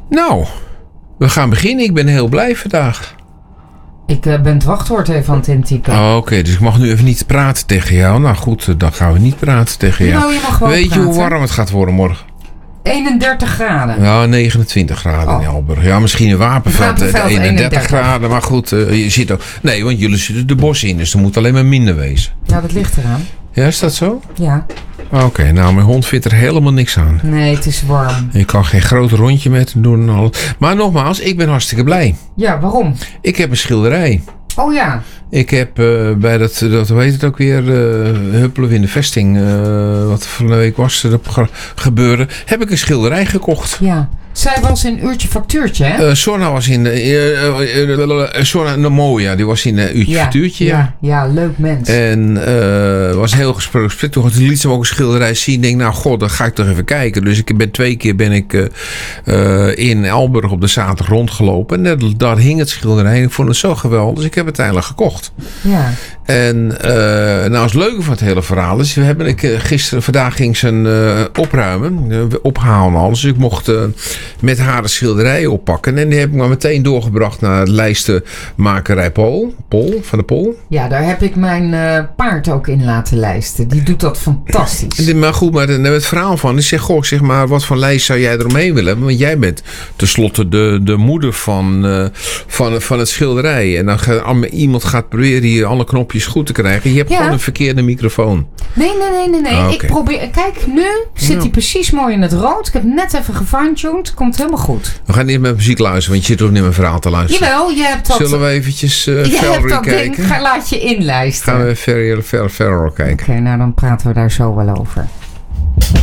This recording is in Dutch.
Nou, we gaan beginnen. Ik ben heel blij vandaag. Ik ben het wachtwoord even aan het intypen. Oh, oké, dus ik mag nu even niet praten tegen jou. Nou goed, dan gaan we niet praten tegen jou. Nou, je mag gewoon Weet praten. je hoe warm het gaat worden morgen? 31 graden. Ja, 29 graden in Elburg. Ja, misschien in Wapenveld 31 graden. Maar goed, je zit ook... Nee, want jullie zitten de bos in. Dus er moet alleen maar minder wezen. Ja, dat ligt eraan. Ja, is dat zo? Ja. Oké, nou, mijn hond vindt er helemaal niks aan. Nee, het is warm. Je kan geen groot rondje met hem doen en alles. Maar nogmaals, ik ben hartstikke blij. Ja, waarom? Ik heb een schilderij. Oh ja. Ik heb bij dat, hoe heet het ook weer, Huppelen in de Vesting, wat van de week was er gebeurde, heb ik een schilderij gekocht. Ja. Zij was in Uurtje Factuurtje, hè? Sonna was in Sonna Nomoja, die was in Uurtje Factuurtje. Ja, leuk mens. En was heel gesproken. Toen liet ze me ook een schilderij zien. Ik denk, nou god, dan ga ik toch even kijken. Dus ik ben 2 keer in Elburg op de zaterdag rondgelopen. En daar hing het schilderij. En ik vond het zo geweldig. Dus ik heb het uiteindelijk gekocht. Ja. En nou, het leuke van het hele verhaal is, vandaag ging ze opruimen, ophalen alles. Dus ik mocht met haar de schilderijen oppakken. En die heb ik maar meteen doorgebracht naar de lijstenmakerij Pol van de Pol. Ja, daar heb ik mijn paard ook in laten lijsten. Die doet dat fantastisch. Maar goed, maar het verhaal van, ik zeg, goh, zeg maar, wat voor lijst zou jij eromheen willen hebben? Want jij bent tenslotte de moeder van het schilderij. En dan iemand gaat proberen hier alle knopjes goed te krijgen. Je hebt gewoon een verkeerde microfoon. Nee. Okay. Ik probeer. Kijk, nu zit hij precies mooi in het rood. Ik heb net even gefine-tuned. Komt helemaal goed. We gaan niet met muziek luisteren, want je zit ook niet mijn verhaal te luisteren. Jawel, je hebt dat. Zullen we eventjes Ferrell kijken? Ding, laat je inlijsten. Gaan we Ferrell kijken. Oké, nou dan praten we daar zo wel over.